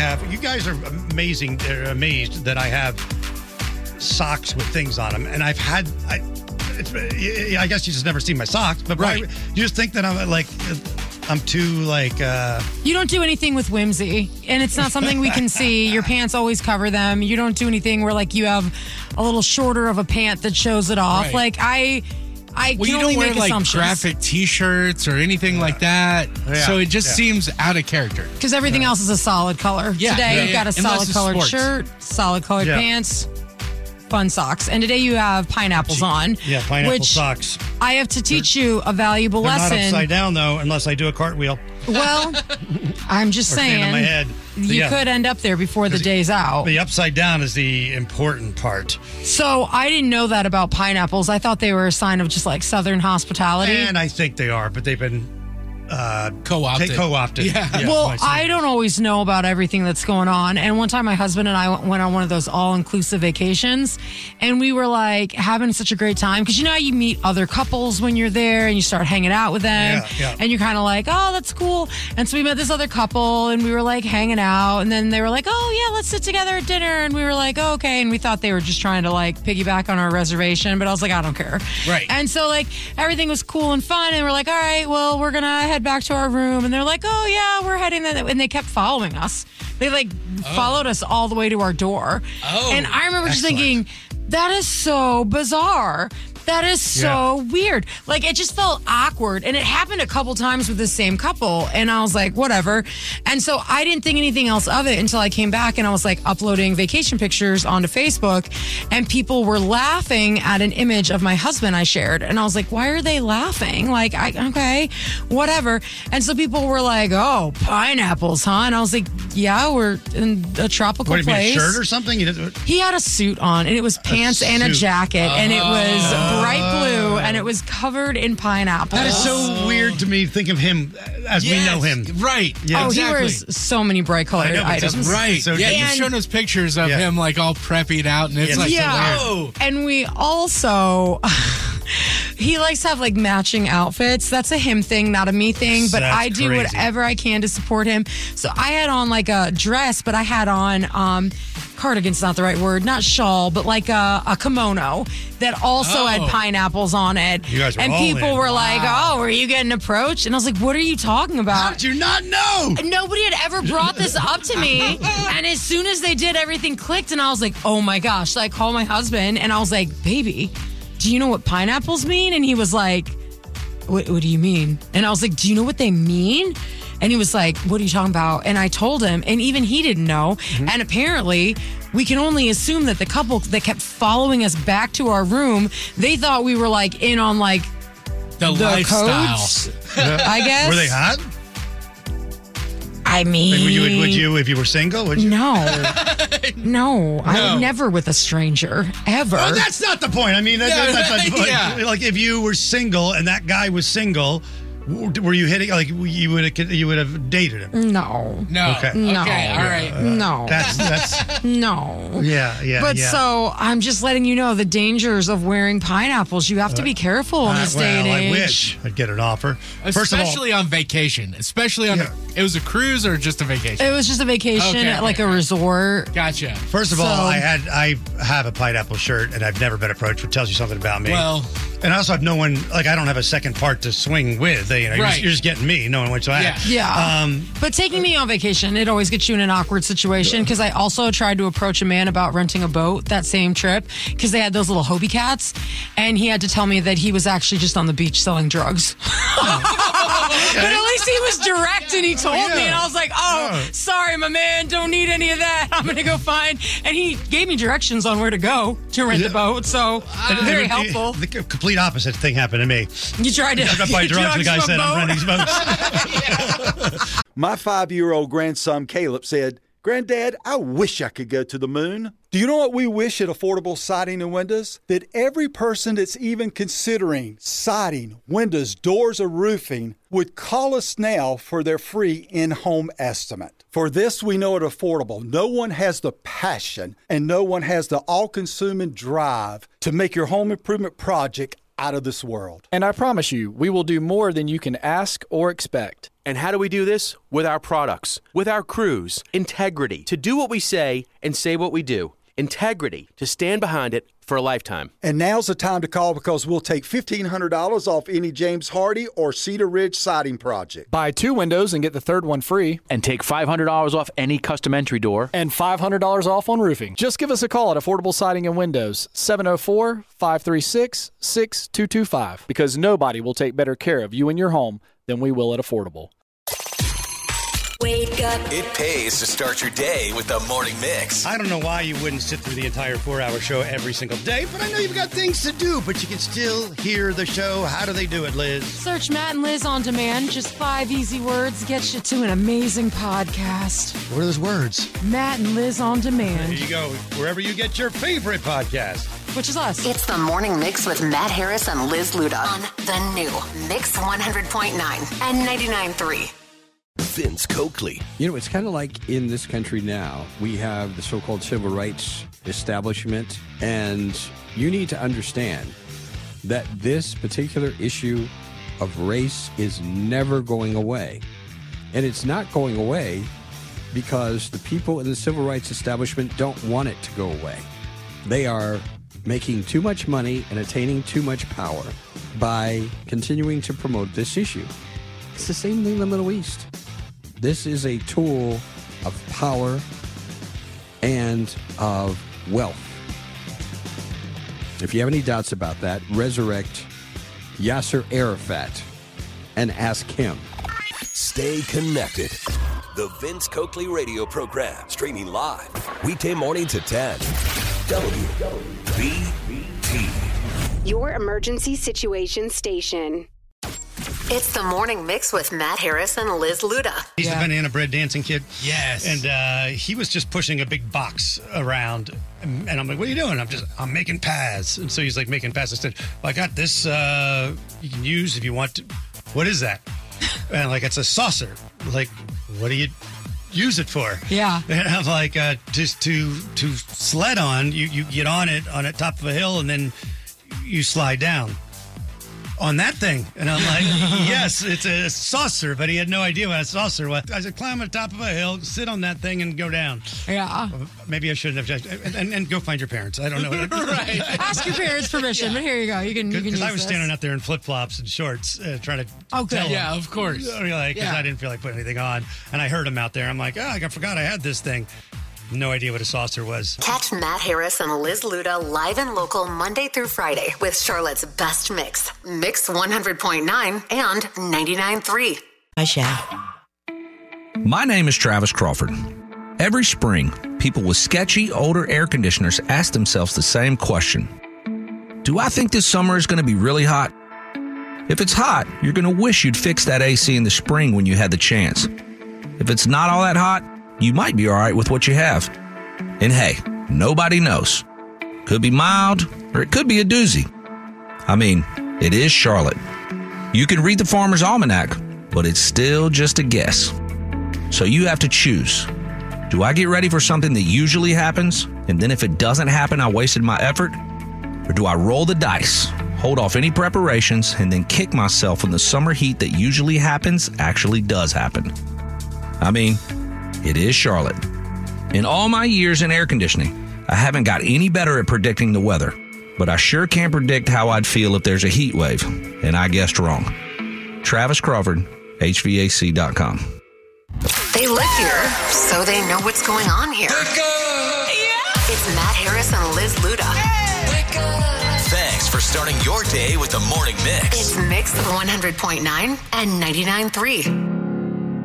have. You guys are amazing. They're amazed that I have socks with things on them, and I've had. I guess you just never seen my socks, but right. You just think that I'm too like. You don't do anything with whimsy, and it's not something we can see. Your pants always cover them. You don't do anything where like you have a little shorter of a pant that shows it off. Right. Like I well, can you only don't wear make like assumptions. graphic T-shirts or anything like that, so it just seems out of character. Because everything else is a solid color. Yeah, Today you've got a Unless solid it's colored sports. shirt, solid colored pants, fun socks, and today you have pineapples on. Yeah, pineapple which socks. I have to teach you a valuable They're lesson. not upside down though, unless I do a cartwheel. Well, I'm just Or stand saying, on my head. you could end up there before the day's out. The upside down is the important part. So I didn't know that about pineapples. I thought they were a sign of just like Southern hospitality. And I think they are, but they've been co-opted. Co-opted. Yeah. Well, I don't always know about everything that's going on. And one time my husband and I went on one of those all-inclusive vacations, and we were like having such a great time. Because you know how you meet other couples when you're there and you start hanging out with them. Yeah. And you're kind of like, oh, that's cool. And so we met this other couple and we were like hanging out. And then they were like, oh, yeah, let's sit together at dinner. And we were like, oh, okay. And we thought they were just trying to like piggyback on our reservation. But I was like, I don't care. Right. And so like everything was cool and fun. And we're like, all right, well, we're going to head back to our room. And they're like, oh, yeah, we're heading there. And they kept following us. They followed us all the way to our door. Oh, and I remember just excellent. thinking, that is so bizarre. That is so weird. Like, it just felt awkward. And it happened a couple times with the same couple. And I was like, whatever. And so I didn't think anything else of it until I came back and I was like uploading vacation pictures onto Facebook. And people were laughing at an image of my husband I shared. And I was like, why are they laughing? Like, okay, whatever. And so people were like, oh, pineapples, huh? And I was like, yeah, we're in a tropical What do you mean, place. a shirt or something? He had a suit on, and it was pants and a suit. jacket, and it was bright blue, and it was covered in pineapples. That is so weird to me. Think of him as we know him. Right. Yeah. Oh, exactly. he wears so many bright colored I know, but items. Right. So yeah, and- you've shown us pictures of him like all preppied out, and it's like, Yeah. whoa. And we also, he likes to have like matching outfits. That's a him thing, not a me thing. But That's I do crazy. whatever I can to support him. So I had on like a dress, but I had on cardigan's not the right word, not shawl, but like a kimono that also had pineapples on it. You guys were and all people in. were like, "Oh, were you getting approached?" And I was like, "What are you talking How about?" did you not know? Nobody had ever brought this up to me. And as soon as they did, everything clicked. And I was like, oh my gosh. So I called my husband and I was like, baby, do you know what pineapples mean? And he was like, what do you mean? And I was like, do you know what they mean? And he was like, what are you talking about? And I told him, and even he didn't know. And apparently, we can only assume that the couple that kept following us back to our room, they thought we were like in on like The the lifestyle. codes, I guess. Were they hot? I mean, Like, would you if you were single? Would you? No, I would never with a stranger ever. Oh, that's not the point. I mean, that's not the point. Yeah. Like, if you were single and that guy was single, were you hitting? Like, you would have dated him. No. No. Okay. No. Okay, all right. No. That's No. yeah. But yeah. so I'm just letting you know the dangers of wearing pineapples. You have to be careful in this day and I age. wish I'd get an offer. First of all, Especially on vacation. Especially on it was a cruise or just a vacation? It was just a vacation Okay. at like a resort. Gotcha. first of all, So- I have a pineapple shirt and I've never been approached, which tells you something about me. Well, and I also have no one, like, I don't have a second part to swing with. You know, Right. you're just getting me, knowing what you have. Yeah. But taking me on vacation, it always gets you in an awkward situation because I also tried to approach a man about renting a boat that same trip because they had those little Hobie cats and he had to tell me that he was actually just on the beach selling drugs. But at least he was direct and he told me and I was like, oh, sorry, my man, don't need any of that. I'm going to go find. And he gave me directions on where to go to rent the boat. So very helpful. The complete opposite thing happened to me. You tried to I got by get drugs. The guy from a said, I'm boat? renting these boats. My 5-year-old grandson Caleb said, Granddad, I wish I could go to the moon. Do you know what we wish at Affordable Siding and Windows? That every person that's even considering siding, windows, doors, or roofing would call us now for their free in-home estimate. For this, we know at Affordable, no one has the passion and no one has the all-consuming drive to make your home improvement project out of this world. And I promise you, we will do more than you can ask or expect. And how do we do this? With our products, with our crews. Integrity, to do what we say and say what we do. Integrity, to stand behind it for a lifetime. And now's the time to call because we'll take $1,500 off any James Hardy or Cedar Ridge siding project. Buy 2 windows and get the third one free. And take $500 off any custom entry door. And $500 off on roofing. Just give us a call at Affordable Siding and Windows, 704-536-6225. Because nobody will take better care of you and your home than we will at Affordable. Wake up. It pays to start your day with the Morning Mix. I don't know why you wouldn't sit through the entire 4-hour show every single day, but I know you've got things to do, but you can still hear the show. How do they do it, Liz? Search Matt and Liz on demand. Just 5 easy words gets you to an amazing podcast. What are those words? Matt and Liz on demand. There you go. Wherever you get your favorite podcast. Which is us. It's the Morning Mix with Matt Harris and Liz Luda on the new Mix 100.9 and 99.3. Vince Coakley. You know, it's kind of like in this country now, we have the so-called civil rights establishment, and you need to understand that this particular issue of race is never going away. And it's not going away because the people in the civil rights establishment don't want it to go away. They are making too much money and attaining too much power by continuing to promote this issue. It's the same thing in the Middle East. This is a tool of power and of wealth. If you have any doubts about that, resurrect Yasser Arafat and ask him. Stay connected. The Vince Coakley radio program, streaming live, weekday morning to 10. WBT. Your emergency situation station. It's the Morning Mix with Matt Harris and Liz Luda. He's the banana bread dancing kid. Yes. And he was just pushing a big box around. And I'm like, what are you doing? I'm making pies. And so he's like making pies. I said, well, I got this you can use if you want to. What is that? And like, it's a saucer. Like, what do you use it for? Yeah. And I'm like, just to sled on. You get on it top of a hill and then you slide down on that thing. And I'm like, yes, it's a saucer, but he had no idea what a saucer was. I said, climb on the top of a hill, sit on that thing and go down. Yeah. Maybe I shouldn't have. And go find your parents. I don't know. Right. Ask your parents permission, but here you go. You can use Because I was this. standing out there in flip-flops and shorts trying to tell them. Yeah, of course. Because I didn't feel like putting anything on. And I heard him out there. I'm like, I forgot I had this thing. No idea what a saucer was. Catch Matt Harris and Liz Luda live and local Monday through Friday with Charlotte's best mix. Mix 100.9 and 99.3. Hi, Chef. My name is Travis Crawford. Every spring, people with sketchy, older air conditioners ask themselves the same question. Do I think this summer is going to be really hot? If it's hot, you're going to wish you'd fix that AC in the spring when you had the chance. If it's not all that hot, you might be all right with what you have. And hey, nobody knows. Could be mild, or it could be a doozy. I mean, it is Charlotte. You can read the Farmer's Almanac, but it's still just a guess. So you have to choose. Do I get ready for something that usually happens, and then if it doesn't happen, I wasted my effort? Or do I roll the dice, hold off any preparations, and then kick myself when the summer heat that usually happens actually does happen? I mean, it is Charlotte. In all my years in air conditioning, I haven't got any better at predicting the weather, but I sure can predict how I'd feel if there's a heat wave, and I guessed wrong. Travis Crawford, HVAC.com. They live here, so they know what's going on here. It's Matt Harris and Liz Luda. Thanks for starting your day with the Morning Mix. It's Mix 100.9 and 99.3.